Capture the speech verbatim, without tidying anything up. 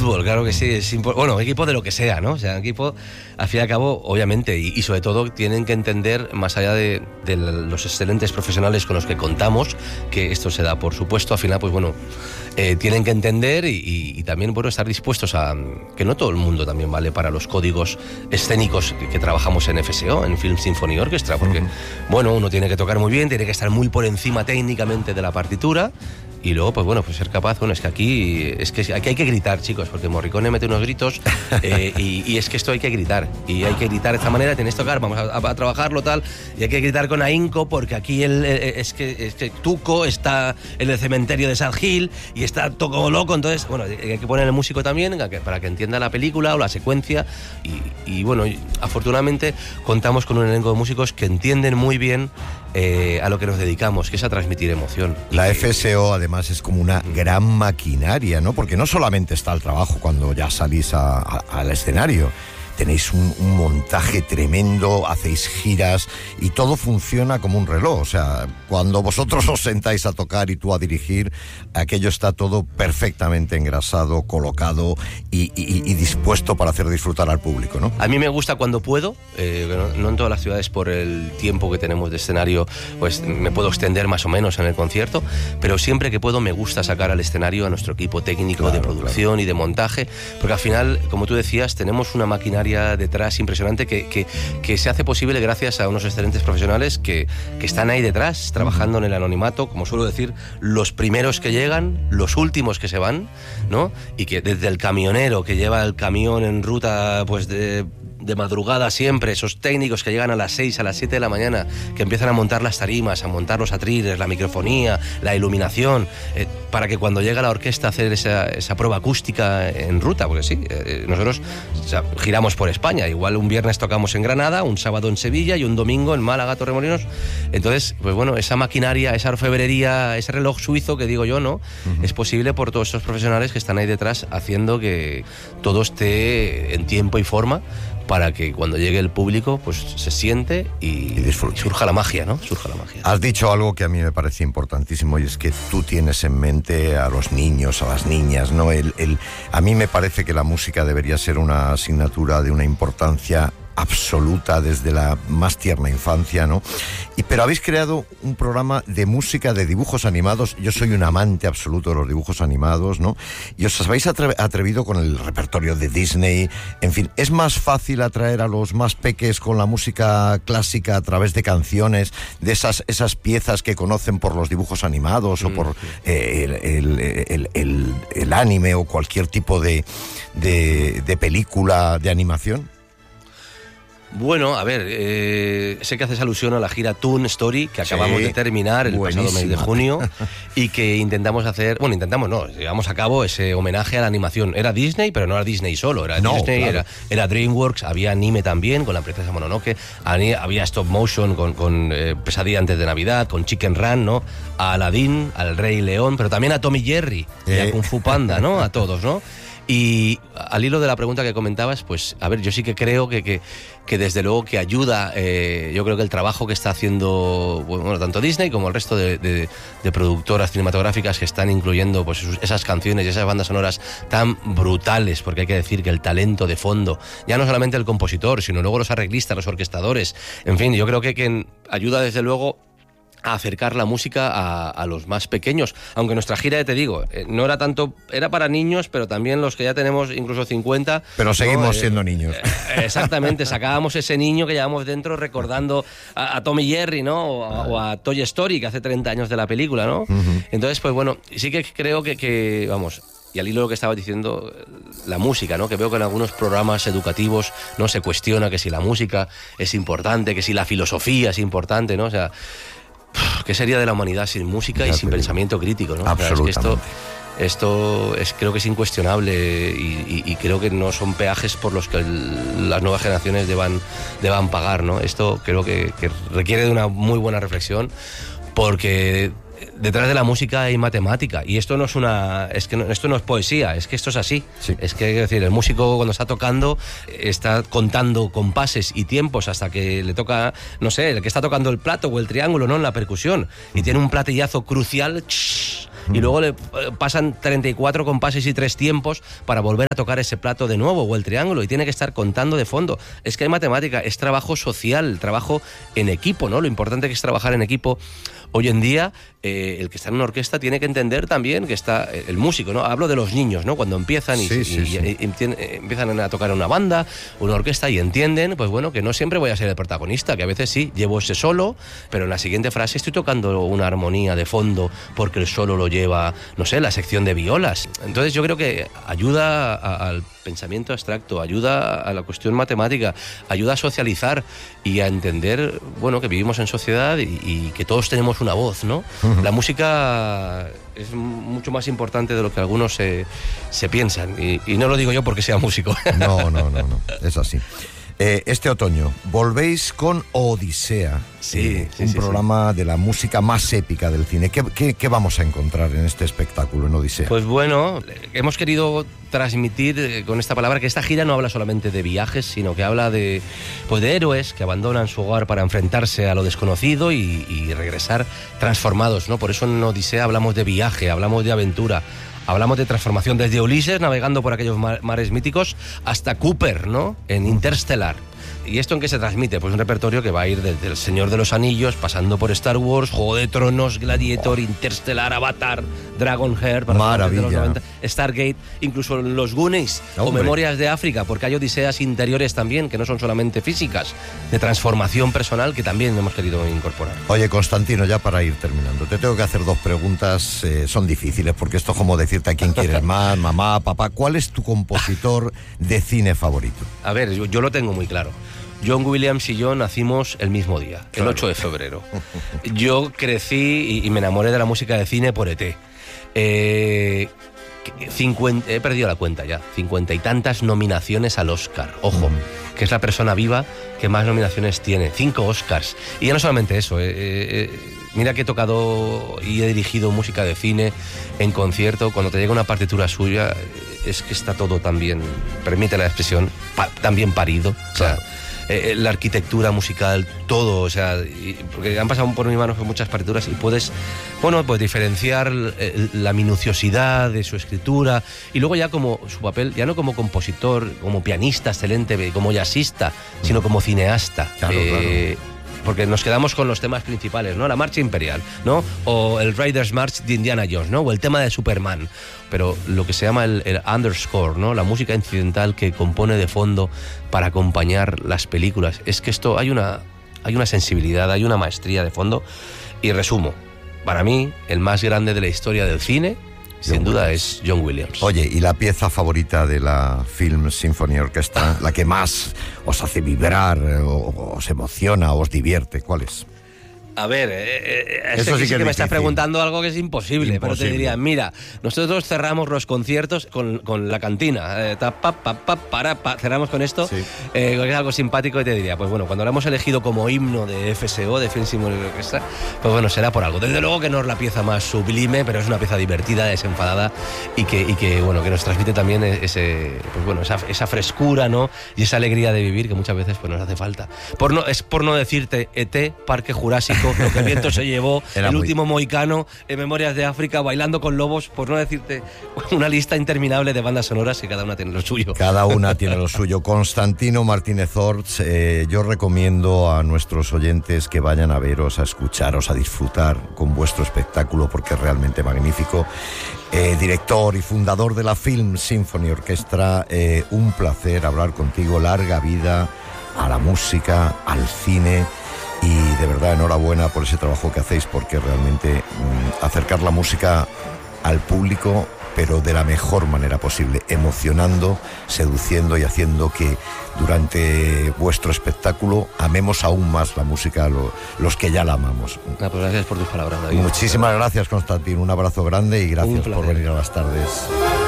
fútbol, claro que sí. Es impo- bueno, equipo de lo que sea, ¿no? O sea, equipo, al fin y al cabo, obviamente, y, y sobre todo tienen que entender, más allá de, de los excelentes profesionales con los que contamos, que esto se da por supuesto, al final, pues bueno, eh, tienen que entender y, y, y también, bueno, estar dispuestos a... que no todo el mundo también vale para los códigos escénicos que, que trabajamos en F S O, en Film Symphony Orchestra, porque, uh-huh. bueno, uno tiene que tocar muy bien, tiene que estar muy por encima técnicamente de la partitura. Y luego, pues bueno, pues ser capaz, bueno, es que aquí es que aquí hay que gritar, chicos, porque Morricone mete unos gritos eh, y, y es que esto hay que gritar. Y hay que gritar de esta manera, tenéis que tocar, vamos a, a, a trabajajarlo tal, y hay que gritar con ahínco porque aquí el, es, que, es que Tuco está en el cementerio de Sad Hill y está todo loco, entonces, bueno, hay que poner el músico también para que entienda la película o la secuencia y, y bueno, afortunadamente contamos con un elenco de músicos que entienden muy bien eh, a lo que nos dedicamos, que es a transmitir emoción. La F S O, además, es como una gran maquinaria, ¿no? Porque no solamente está el trabajo cuando ya salís a, a, al escenario. Tenéis un, un montaje tremendo, hacéis giras y todo funciona como un reloj. O sea, cuando vosotros os sentáis a tocar y tú a dirigir, aquello está todo perfectamente engrasado, colocado y, y, y dispuesto para hacer disfrutar al público, ¿no? A mí me gusta cuando puedo, eh, no, no en todas las ciudades por el tiempo que tenemos de escenario, pues me puedo extender más o menos en el concierto, pero siempre que puedo me gusta sacar al escenario a nuestro equipo técnico, claro, de producción, claro, y de montaje, porque al final, como tú decías, tenemos una maquinaria detrás impresionante que, que, que se hace posible gracias a unos excelentes profesionales que, que están ahí detrás, trabajando en el anonimato, como suelo decir, los primeros que llegan, los últimos que se van, ¿no? Y que desde el camionero que lleva el camión en ruta, pues de... de madrugada siempre, esos técnicos que llegan a las seis, a las siete de la mañana, que empiezan a montar las tarimas, a montar los atriles, la microfonía, la iluminación, eh, para que cuando llega la orquesta a hacer esa, esa prueba acústica en ruta, porque sí, eh, nosotros o sea, giramos por España, igual un viernes tocamos en Granada, un sábado en Sevilla y un domingo en Málaga, Torremolinos. Entonces, pues bueno, esa maquinaria, esa orfebrería, ese reloj suizo que digo yo, ¿no? Uh-huh. Es posible por todos estos profesionales que están ahí detrás haciendo que todo esté en tiempo y forma, para que cuando llegue el público pues se siente y, y, y surja la magia, ¿no? Surja la magia. Has dicho algo que a mí me parece importantísimo y es que tú tienes en mente a los niños, a las niñas, ¿no? El, el, a mí me parece que la música debería ser una asignatura de una importancia absoluta desde la más tierna infancia, ¿no? Y, pero habéis creado un programa de música de dibujos animados. Yo soy un amante absoluto de los dibujos animados, ¿no? Y os habéis atre- atrevido con el repertorio de Disney. En fin, ¿es más fácil atraer a los más peques con la música clásica a través de canciones, de esas, esas piezas que conocen por los dibujos animados o por eh, el, el, el, el, el anime o cualquier tipo de, de, de película de animación? Bueno, a ver, eh, sé que haces alusión a la gira Toon Story que acabamos sí, de terminar el buenísima. pasado mes de junio y que intentamos hacer, bueno, intentamos no, llevamos a cabo ese homenaje a la animación. Era Disney, pero no era Disney solo, era no, Disney, claro. era, era DreamWorks, había anime también con la princesa Mononoke, había stop motion con, con eh, Pesadilla antes de Navidad, con Chicken Run, ¿no? A Aladdin, al Rey León, pero también a Tom y Jerry, eh. y a Kung Fu Panda, ¿no? A todos, ¿no? Y al hilo de la pregunta que comentabas, pues, a ver, yo sí que creo que, que, que desde luego que ayuda, eh, yo creo que el trabajo que está haciendo, bueno, tanto Disney como el resto de, de, de productoras cinematográficas que están incluyendo pues esas canciones y esas bandas sonoras tan brutales, porque hay que decir que el talento de fondo, ya no solamente el compositor, sino luego los arreglistas, los orquestadores, en fin, yo creo que, que ayuda desde luego a acercar la música a, a los más pequeños, aunque nuestra gira, te digo, eh, no era tanto, era para niños, pero también los que ya tenemos incluso cincuenta. Pero seguimos ¿no? eh, siendo niños. Eh, exactamente, sacábamos ese niño que llevamos dentro recordando a, a Tom y Jerry, ¿no? O a, o a Toy Story, que hace treinta años de la película, ¿no? Uh-huh. Entonces, pues bueno, sí que creo que, que vamos... Y al hilo de lo que estaba diciendo, la música, ¿no? Que veo que en algunos programas educativos no se cuestiona que si la música es importante, que si la filosofía es importante, ¿no? O sea, ¿qué sería de la humanidad sin música ya y sin pensamiento crítico, ¿no? Absolutamente. O sea, es que esto, esto es, creo que es incuestionable y, y, y creo que no son peajes por los que el, las nuevas generaciones deban, deban pagar, ¿no? Esto creo que, que requiere de una muy buena reflexión, porque detrás de la música hay matemática y esto no es una es que no, esto no es poesía, es que esto es así. Sí. Es que, es decir, el músico cuando está tocando está contando compases y tiempos hasta que le toca, no sé, el que está tocando el plato o el triángulo, ¿no? En la percusión, y tiene un platillazo crucial. y luego le pasan treinta y cuatro compases y tres tiempos para volver a tocar ese plato de nuevo o el triángulo, y tiene que estar contando de fondo. Es que hay matemática, es trabajo social, trabajo en equipo, ¿no? Lo importante que es trabajar en equipo. Hoy en día, eh, el que está en una orquesta tiene que entender también que está el músico, ¿no? Hablo de los niños, ¿no? Cuando empiezan y, sí, sí, y, sí. y, y empiezan a tocar en una banda, una orquesta, y entienden, pues bueno, que no siempre voy a ser el protagonista, que a veces sí, llevo ese solo, pero en la siguiente frase estoy tocando una armonía de fondo porque el solo lo lleva, no sé, la sección de violas. Entonces yo creo que ayuda a, al pensamiento abstracto, ayuda a la cuestión matemática, ayuda a socializar y a entender, bueno, que vivimos en sociedad y, y que todos tenemos una voz, ¿no? Uh-huh. La música es mucho más importante de lo que algunos se, se piensan, y, y no lo digo yo porque sea músico. No, no, no, no, es así. Eh, este otoño volvéis con Odisea, sí, eh, sí, un sí, programa sí. de la música más épica del cine. ¿Qué, qué, ¿Qué vamos a encontrar en este espectáculo, en Odisea? Pues bueno, hemos querido transmitir eh, con esta palabra que esta gira no habla solamente de viajes, sino que habla de, pues de héroes que abandonan su hogar para enfrentarse a lo desconocido y, y regresar transformados, ¿no? Por eso en Odisea hablamos de viaje, hablamos de aventura. Hablamos de transformación desde Ulises navegando por aquellos mares míticos hasta Cooper, ¿no? En Interstellar. ¿Y esto en qué se transmite? Pues un repertorio que va a ir desde El Señor de los Anillos, pasando por Star Wars, Juego de Tronos, Gladiator, Interstellar, Avatar, Dragonheart, para Maravilla. Los noventa, Stargate, incluso Los Goonies, o Memorias de África, porque hay odiseas interiores también, que no son solamente físicas, de transformación personal, que también hemos querido incorporar. Oye, Constantino, ya para ir terminando, te tengo que hacer dos preguntas, eh, son difíciles, porque esto es como decirte a quién quieres más, mamá, papá. ¿Cuál es tu compositor de cine favorito? A ver, yo, yo lo tengo muy claro. John Williams y yo nacimos el mismo día, claro. El ocho de febrero. Yo crecí y, y me enamoré de la música de cine por E T. Eh, cincuenta, he perdido la cuenta ya, cincuenta y tantas nominaciones al Oscar. Ojo, mm. que es la persona viva que más nominaciones tiene, cinco Oscars. Y ya no solamente eso, eh, eh, mira que he tocado y he dirigido música de cine en concierto. Cuando te llega una partitura suya, es que está todo también, permite la expresión, pa, también parido. O sea, claro. Eh, la arquitectura musical, todo, o sea, y, porque han pasado por mi mano muchas partituras y puedes, bueno, pues diferenciar eh, la minuciosidad de su escritura y luego ya como su papel, ya no como compositor, como pianista excelente, como jazzista, sino como cineasta. Claro, eh, claro. Porque nos quedamos con los temas principales, ¿no? La Marcha Imperial, ¿no? O el Raiders March de Indiana Jones, ¿no? O el tema de Superman. Pero lo que se llama el, el underscore, ¿no? La música incidental que compone de fondo para acompañar las películas. Es que esto, hay una, hay una sensibilidad, hay una maestría de fondo. Y resumo, para mí, el más grande de la historia del cine, John sin duda Williams. Es John Williams. Oye, ¿y la pieza favorita de la Film Symphony Orchestra, la que más os hace vibrar, o, os emociona, o os divierte, cuál es? A ver, eh, eh, Eso este sí que, sí que es me estás preguntando algo que es imposible, imposible, pero te diría, mira, nosotros cerramos los conciertos con, con la cantina, eh, ta, pa, pa, pa, para, pa, cerramos con esto, sí. eh, que es algo simpático, y te diría, pues bueno, cuando lo hemos elegido como himno de F S O, de Film Symphony Orchestra, pues bueno, será por algo. Desde luego que no es la pieza más sublime, pero es una pieza divertida, desenfadada, y que, y que bueno, que nos transmite también ese, pues bueno, esa, esa frescura, ¿no? Y esa alegría de vivir que muchas veces pues nos hace falta. Por no, es por no decirte E T, Parque Jurásico, lo que el viento se llevó, Era el muy... último mohicano, en Memorias de África, Bailando con Lobos, por no decirte una lista interminable de bandas sonoras que cada una tiene lo suyo. Cada una tiene lo suyo. Constantino Martínez Orts, eh, yo recomiendo a nuestros oyentes que vayan a veros, a escucharos, a disfrutar con vuestro espectáculo, porque es realmente magnífico. Eh, director y fundador de la Film Symphony Orchestra, eh, un placer hablar contigo. Larga vida a la música, al cine. Y de verdad, enhorabuena por ese trabajo que hacéis, porque realmente mmm, acercar la música al público, pero de la mejor manera posible, emocionando, seduciendo y haciendo que durante vuestro espectáculo amemos aún más la música, lo, los que ya la amamos. No, pues gracias por tus palabras, David. Muchísimas gracias, Constantino. Un abrazo grande y gracias por venir a las tardes.